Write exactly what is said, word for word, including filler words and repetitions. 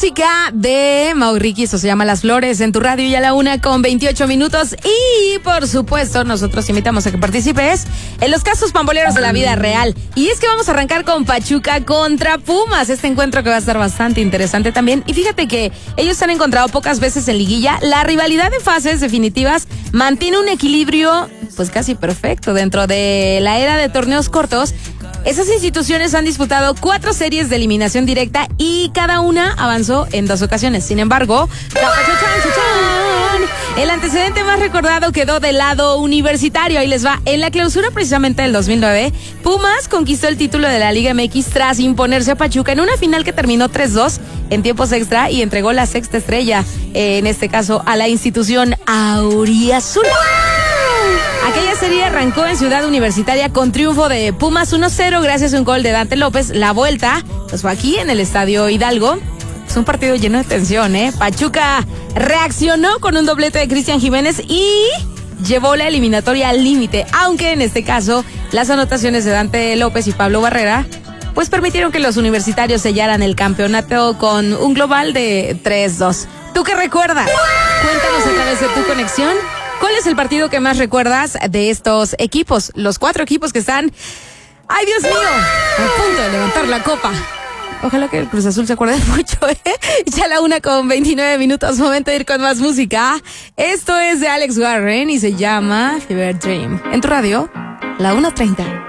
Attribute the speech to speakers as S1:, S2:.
S1: música de Mauricio, eso se llama Las Flores, en tu radio y a la una con veintiocho minutos. Y por supuesto, nosotros te invitamos a que participes en los casos pamboleros de la vida real. Y es que vamos a arrancar con Pachuca contra Pumas, este encuentro que va a estar bastante interesante también. Y fíjate que ellos se han encontrado pocas veces en liguilla. La rivalidad de fases definitivas mantiene un equilibrio pues casi perfecto dentro de la era de torneos cortos. Esas instituciones han disputado cuatro series de eliminación directa y cada una avanzó en dos ocasiones. Sin embargo, el antecedente más recordado quedó del lado universitario. Ahí les va. En la clausura precisamente del dos mil nueve, Pumas conquistó el título de la Liga M X tras imponerse a Pachuca en una final que terminó tres dos en tiempos extra y entregó la sexta estrella, en este caso a la institución auriazul. Aquella serie arrancó en Ciudad Universitaria con triunfo de Pumas uno cero gracias a un gol de Dante López. La vuelta pues fue aquí en el Estadio Hidalgo. Es un partido lleno de tensión, ¿eh? Pachuca reaccionó con un doblete de Cristian Jiménez y llevó la eliminatoria al límite, aunque en este caso las anotaciones de Dante López y Pablo Barrera pues permitieron que los universitarios sellaran el campeonato con un global de tres dos. ¿Tú qué recuerdas? Cuéntanos a través de tu conexión. ¿Cuál es el partido que más recuerdas de estos equipos? Los cuatro equipos que están, ¡ay, Dios mío!, a punto de levantar la copa. Ojalá que el Cruz Azul se acuerde mucho, ¿eh? Ya la una con veintinueve minutos, momento de ir con más música. Esto es de Alex Warren y se llama Fever Dream. En tu radio, la una treinta.